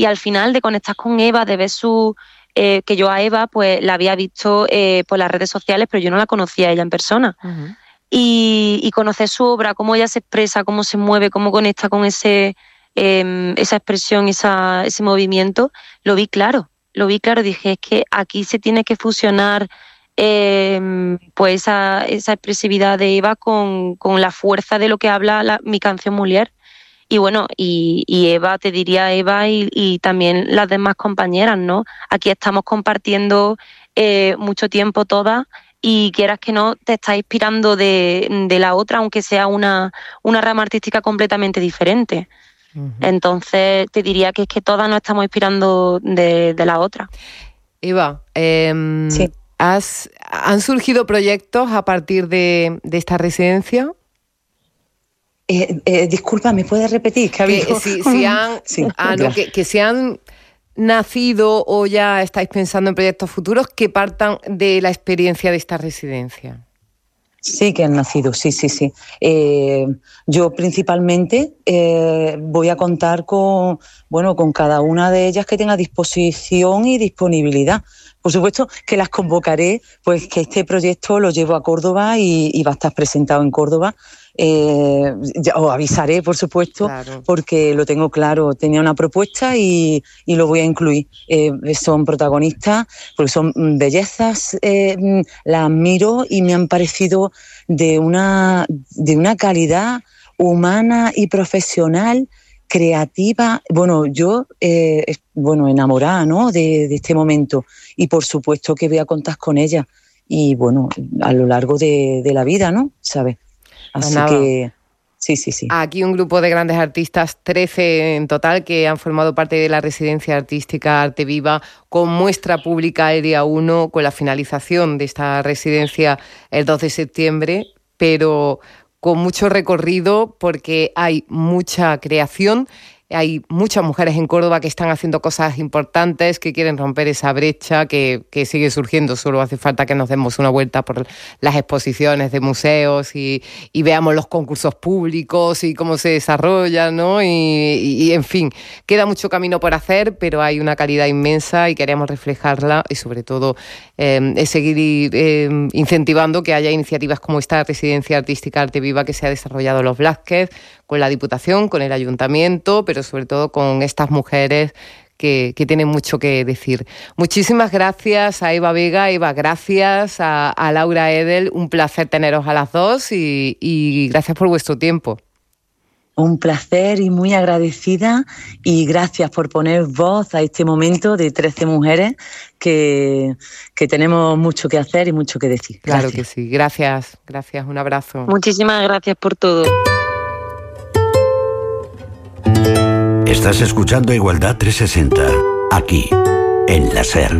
y al final de conectar con Eva, de ver que yo a Eva pues la había visto por las redes sociales, pero yo no la conocía a ella en persona. Uh-huh. Y conocer su obra, cómo ella se expresa, cómo se mueve, cómo conecta con esa expresión, ese movimiento, lo vi claro, dije, es que aquí se tiene que fusionar pues esa expresividad de Eva con la fuerza de lo que habla mi canción Mulier. Y bueno, y Eva, te diría Eva y también las demás compañeras, ¿no? Aquí estamos compartiendo mucho tiempo todas y quieras que no, te estás inspirando de la otra, aunque sea una rama artística completamente diferente. Uh-huh. Entonces te diría que es que todas nos estamos inspirando de la otra. Eva, sí. ¿Han surgido proyectos a partir de esta residencia? Disculpa, ¿me puedes repetir? Que se han nacido o ya estáis pensando en proyectos futuros que partan de la experiencia de esta residencia. Sí, que han nacido, sí. Yo principalmente voy a contar con cada una de ellas que tenga disposición y disponibilidad. Por supuesto que las convocaré, pues que este proyecto lo llevo a Córdoba y va a estar presentado en Córdoba. Ya os avisaré, por supuesto, claro. Porque lo tengo claro. Tenía una propuesta y lo voy a incluir. Son protagonistas, porque son bellezas, las admiro y me han parecido de una calidad humana y profesional, creativa. Bueno, yo enamorada, ¿no? de este momento, y por supuesto que voy a contar con ella y bueno, a lo largo de la vida, ¿no? ¿Sabes? Así que sí. Aquí un grupo de grandes artistas, 13 en total, que han formado parte de la residencia artística Arte Viva, con muestra pública el día 1, con la finalización de esta residencia el 2 de septiembre, pero con mucho recorrido porque hay mucha creación. Hay muchas mujeres en Córdoba que están haciendo cosas importantes, que quieren romper esa brecha que sigue surgiendo. Solo hace falta que nos demos una vuelta por las exposiciones de museos y veamos los concursos públicos y cómo se desarrollan, ¿no? Y en fin, queda mucho camino por hacer, pero hay una calidad inmensa y queremos reflejarla y sobre todo seguir incentivando que haya iniciativas como esta Residencia Artística Arte Viva que se ha desarrollado en Los Blázquez, con la Diputación, con el Ayuntamiento, pero sobre todo con estas mujeres que tienen mucho que decir. Muchísimas gracias a Eva Vega. Eva, gracias a Laura Edel. Un placer teneros a las dos y gracias por vuestro tiempo. Un placer y muy agradecida, y gracias por poner voz a este momento de 13 mujeres que tenemos mucho que hacer y mucho que decir. Claro Gracias. que sí. Gracias, un abrazo. Muchísimas gracias por todo. Estás escuchando Igualdad 360, aquí, en la SER.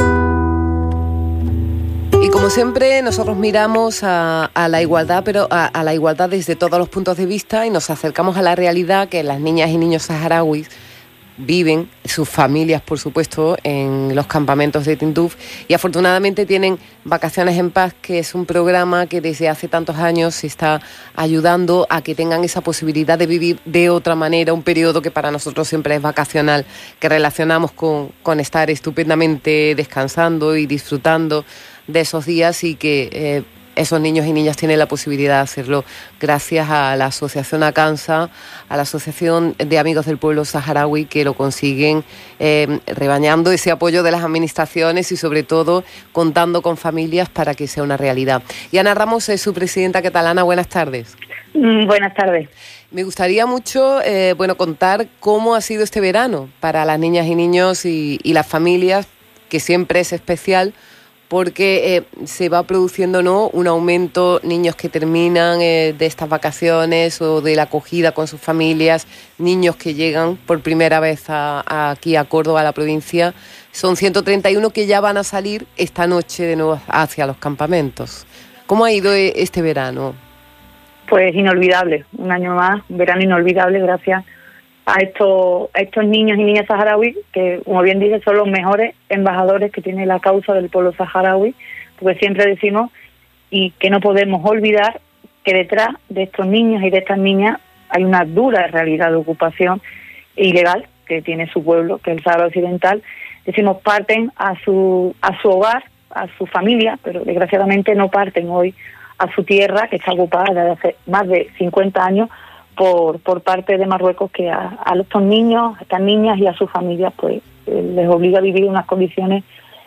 Y como siempre, nosotros miramos a la igualdad, pero a la igualdad desde todos los puntos de vista, y nos acercamos a la realidad que las niñas y niños saharauis viven, sus familias, por supuesto, en los campamentos de Tinduf, y afortunadamente tienen Vacaciones en Paz, que es un programa que desde hace tantos años se está ayudando a que tengan esa posibilidad de vivir de otra manera, un periodo que para nosotros siempre es vacacional, que relacionamos con estar estupendamente descansando y disfrutando de esos días, y que esos niños y niñas tienen la posibilidad de hacerlo gracias a la Asociación Akansa, a la Asociación de Amigos del Pueblo Saharaui, que lo consiguen rebañando ese apoyo de las administraciones y sobre todo contando con familias para que sea una realidad. Y Ana Ramos es su presidenta catalana. Buenas tardes. Buenas tardes. Me gustaría mucho contar cómo ha sido este verano para las niñas y niños y las familias, que siempre es especial, porque se va produciendo, ¿no?, un aumento, niños que terminan de estas vacaciones o de la acogida con sus familias, niños que llegan por primera vez aquí a Córdoba, a la provincia. Son 131 que ya van a salir esta noche de nuevo hacia los campamentos. ¿Cómo ha ido este verano? Pues inolvidable, un año más, un verano inolvidable gracias a estos niños y niñas saharauis que, como bien dice, son los mejores embajadores que tiene la causa del pueblo saharaui, porque siempre decimos y que no podemos olvidar que detrás de estos niños y de estas niñas hay una dura realidad de ocupación ilegal que tiene su pueblo, que es el Sáhara Occidental. Decimos parten a su hogar, a su familia, pero desgraciadamente no parten hoy a su tierra, que está ocupada desde hace más de 50 años por parte de Marruecos, que a estos niños, a estas niñas y a sus familias pues les obliga a vivir unas condiciones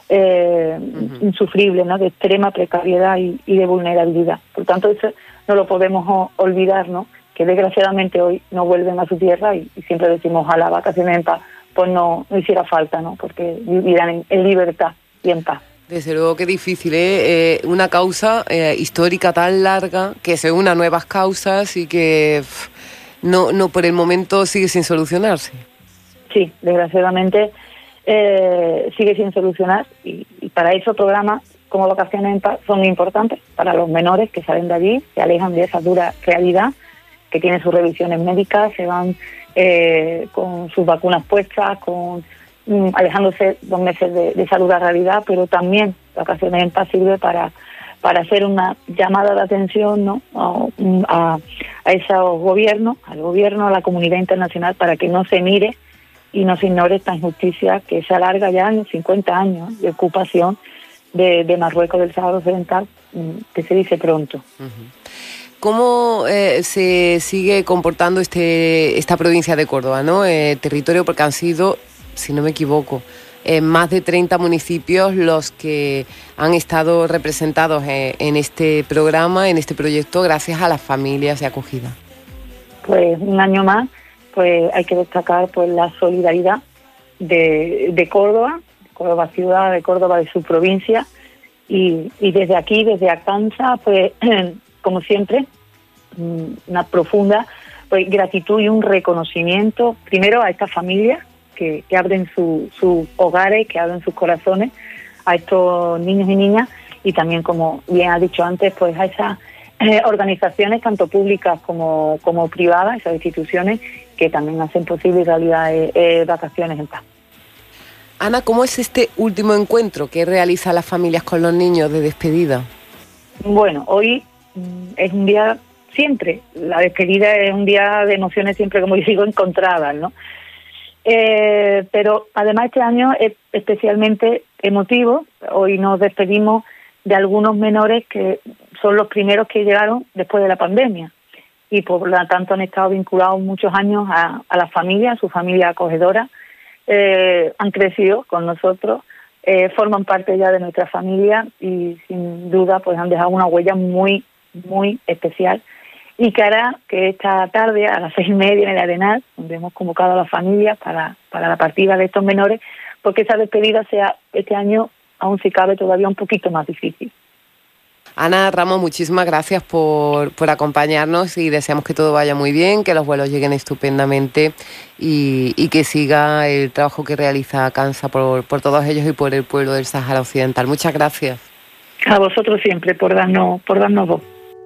insufribles, ¿no?, de extrema precariedad y de vulnerabilidad. Por tanto, eso no lo podemos olvidar, ¿no?, que desgraciadamente hoy no vuelven a su tierra y siempre decimos ojalá vacaciones en paz pues no hiciera falta, ¿no?, porque vivirán en libertad y en paz. Desde luego que difícil, ¿eh? Una causa histórica tan larga, que se una a nuevas causas y que no por el momento sigue sin solucionarse. Sí, desgraciadamente sigue sin solucionar y para eso programas como Vacaciones en Paz son importantes para los menores que salen de allí, se alejan de esa dura realidad, que tienen sus revisiones médicas, se van con sus vacunas puestas, alejándose 2 meses de esa dura realidad, pero también Vacaciones en Paz sirve para hacer una llamada de atención, ¿no?, a esos gobiernos, al gobierno, a la comunidad internacional, para que no se mire y no se ignore esta injusticia que se alarga ya en 50 años de ocupación de Marruecos, del Sáhara Occidental, que se dice pronto. ¿Cómo se sigue comportando esta provincia de Córdoba, ¿no? Territorio, porque han sido, si no me equivoco, más de 30 municipios los que han estado representados en este programa, en este proyecto, gracias a las familias de acogida. Pues un año más, pues hay que destacar pues la solidaridad de Córdoba ciudad, de Córdoba, de su provincia, y desde aquí, desde Acansa, pues como siempre, una profunda pues gratitud y un reconocimiento primero a estas familias que abren sus hogares, que abren sus corazones a estos niños y niñas, y también, como bien ha dicho antes, pues a esas organizaciones tanto públicas como privadas, esas instituciones que también hacen posible en realidad Vacaciones en Paz. Ana, ¿cómo es este último encuentro que realizan las familias con los niños de despedida? Bueno, hoy es un día, siempre, la despedida es un día de emociones siempre, como digo, encontradas, ¿no? Pero además este año es especialmente emotivo. Hoy nos despedimos de algunos menores que son los primeros que llegaron después de la pandemia y por lo tanto han estado vinculados muchos años a la familia, a su familia acogedora. Han crecido con nosotros, forman parte ya de nuestra familia y sin duda pues han dejado una huella muy, muy especial, y que hará que esta tarde a las 6:30 en el Arenal, donde hemos convocado a las familias para la partida de estos menores, porque esa despedida sea este año, aún si cabe, todavía un poquito más difícil. Ana Ramos, muchísimas gracias por acompañarnos y deseamos que todo vaya muy bien, que los vuelos lleguen estupendamente y que siga el trabajo que realiza Acansa por todos ellos y por el pueblo del Sáhara Occidental. Muchas gracias. A vosotros siempre por darnos voz.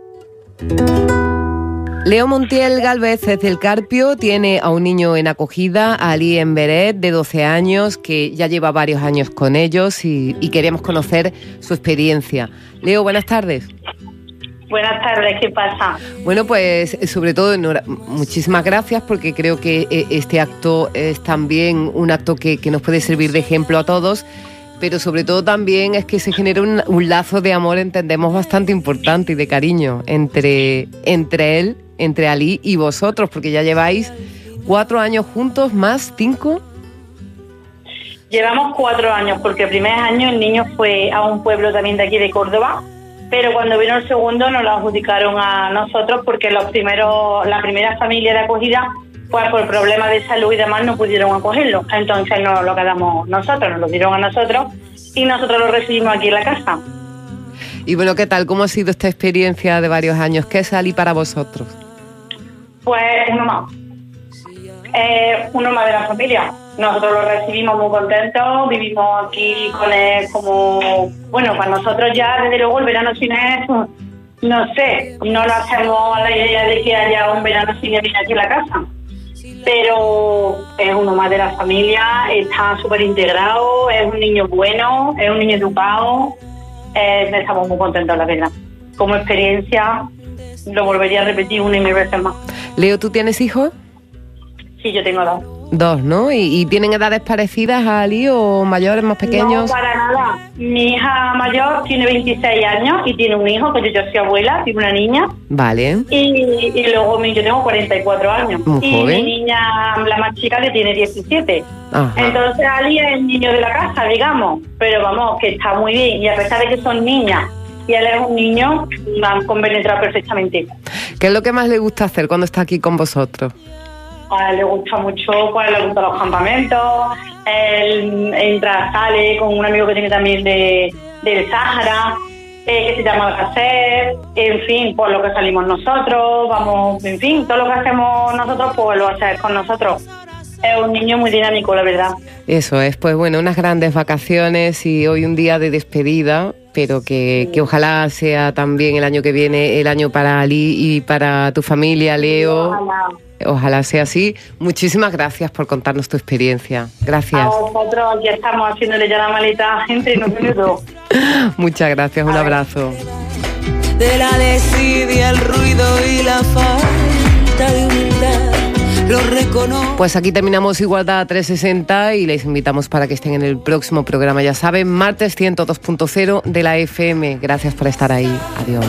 Leo Montiel Gálvez es del Carpio, tiene a un niño en acogida, Ali Emberet, de 12 años, que ya lleva varios años con ellos y queremos conocer su experiencia. Leo, buenas tardes. Buenas tardes, ¿qué pasa? Bueno, pues sobre todo, muchísimas gracias, porque creo que este acto es también un acto que nos puede servir de ejemplo a todos, pero sobre todo también es que se genera un lazo de amor, entendemos, bastante importante y de cariño entre él, entre Ali y vosotros, porque ya lleváis 4 años juntos, más 5. Llevamos 4 años, porque el primer año el niño fue a un pueblo también de aquí de Córdoba, pero cuando vino el segundo nos lo adjudicaron a nosotros, porque la primera familia de acogida, pues por problemas de salud y demás no pudieron acogerlo. Entonces nos lo quedamos nosotros, nos lo dieron a nosotros y nosotros lo recibimos aquí en la casa. Y bueno, ¿qué tal? ¿Cómo ha sido esta experiencia de varios años? ¿Qué es Ali para vosotros? Pues uno más de la familia. Nosotros lo recibimos muy contentos, vivimos aquí con él como... Bueno, para nosotros ya, desde luego, el verano sin él, no sé, no lo hacemos a la idea de que haya un verano sin él aquí en la casa. Pero es uno más de la familia, está súper integrado, es un niño bueno, es un niño educado. Estamos muy contentos, la verdad. Como experiencia, lo volvería a repetir 1 y 1000 veces más. Leo, ¿tú tienes hijos? Sí, yo tengo 2. 2, ¿no? ¿Y tienen edades parecidas a Ali o mayores, más pequeños? No, para nada. Mi hija mayor tiene 26 años y tiene un hijo, que yo soy abuela, tiene una niña. Vale. Y luego yo tengo 44 años. Muy joven. Mi niña, la más chica, que tiene 17. Ajá. Entonces Ali es el niño de la casa, digamos. Pero vamos, que está muy bien. Y a pesar de que son niñas y él es un niño, han compenetrado perfectamente. ¿Qué es lo que más le gusta hacer cuando está aquí con vosotros? A él le gusta mucho, pues le gustan los campamentos. Él entra, sale con un amigo que tiene también del Sáhara, que se llama Alcacer. En fin, por lo que salimos nosotros, vamos, en fin, todo lo que hacemos nosotros, pues lo hace con nosotros. Es un niño muy dinámico, la verdad. Eso es, pues bueno, unas grandes vacaciones y hoy un día de despedida, pero que ojalá sea también el año que viene el año para Ali y para tu familia, Leo. Ojalá sea así. Muchísimas gracias por contarnos tu experiencia. Gracias. A vosotros, ya estamos haciéndole ya la maleta a la gente y nos viene todo. Muchas gracias, un abrazo. De la desidia, el ruido y la falta de humildad. Pues aquí terminamos Igualdad 360 y les invitamos para que estén en el próximo programa. Ya saben, martes 102.0 de la FM. Gracias por estar ahí. Adiós.